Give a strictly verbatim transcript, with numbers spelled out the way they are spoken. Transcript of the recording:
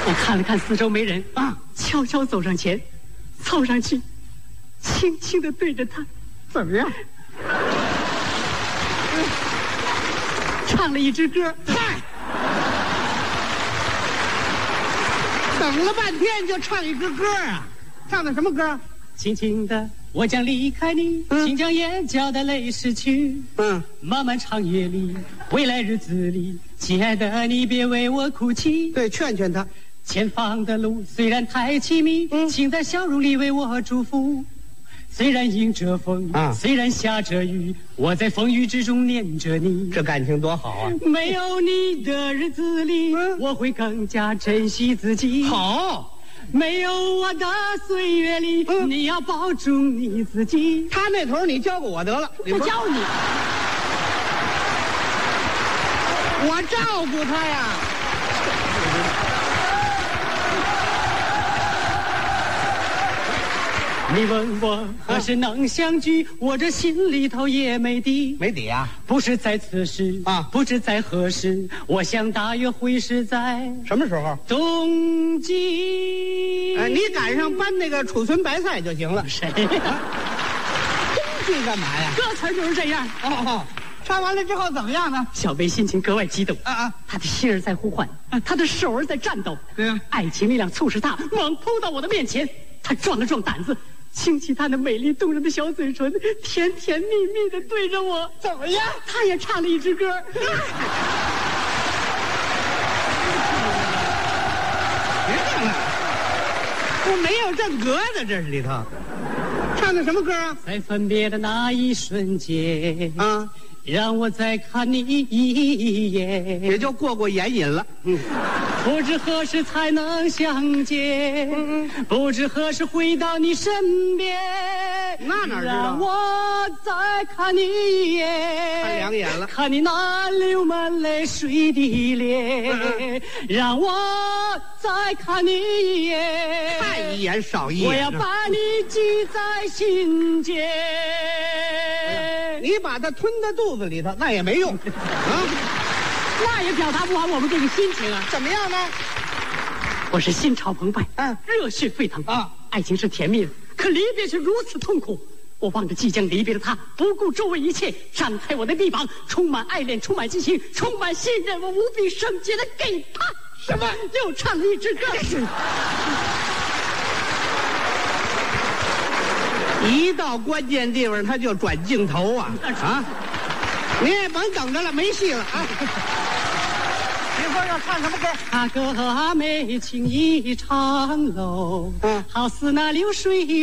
我看了看四周没人啊，悄悄走上前，凑上去，轻轻地对着他， 怎么样？ 唱了一支歌。 嗨，等了半天就唱一支歌啊？唱的什么歌？ 轻轻的，我将离开你， 嗯、 请将眼角的泪拭去。 嗯， 漫漫长夜里，未来日子里，亲爱的，你别为我哭泣。 对，劝劝他。 前方的路虽然太凄迷， 嗯、 请在笑容里为我祝福。虽然迎着风， 啊、 虽然下着雨，我在风雨之中念着你。 这感情多好啊！ 没有你的日子里，嗯、我会更加珍惜自己。 好。 没有我的岁月里，嗯、你要保重你自己。 他那头你教给我得了， 我教你， 我照顾他呀。 你问我何时能相聚，我这心里头也没底。 没底啊？ 不是在此时啊， 不知在何时，我想大约会是在什么时候？ 冬季。 哎，你赶上搬那个储存白菜就行了。 谁呀？ 冬季干嘛呀？ 歌词就是这样。 哦哦，唱完了之后怎么样呢？ 小贝心情格外激动啊啊， 他的心儿在呼唤，啊、他的手儿在颤抖。 对啊， 爱情力量促使他猛扑到我的面前，他壮了壮胆子。轻起他那美丽动人的小嘴唇，甜甜蜜蜜地对着我。 怎么样？ 他也唱了一支歌。 别唱了，我没有正格的，这是里头。唱的什么歌啊？ 在分别的那一瞬间啊， 让我再看你一眼， 也就过过眼瘾了。嗯， 不知何时才能相见，嗯、不知何时回到你身边。 那哪知道？ 让我再看你一眼， 看两眼了， 看你那流满泪水的脸。嗯、让我再看你一眼， 看一眼少一眼。 我要把你记在心间。 哎、你把它吞在肚子里头，那也没用啊。 那也表达不完我们这个心情啊！ 怎么样呢？ 我是心潮澎湃， 嗯， 热血沸腾啊！ 爱情是甜蜜的，可离别却如此痛苦。我望着即将离别的他，不顾周围一切，张开我的臂膀，充满爱恋，充满激情，充满信任，我无比圣洁的给他。 什么？ 又唱了一支歌。 一到关键地方他就转镜头啊啊！你也甭等着了，没戏了啊！你说要唱什么歌？ 啊，歌美情意长楼，嗯，好似那流水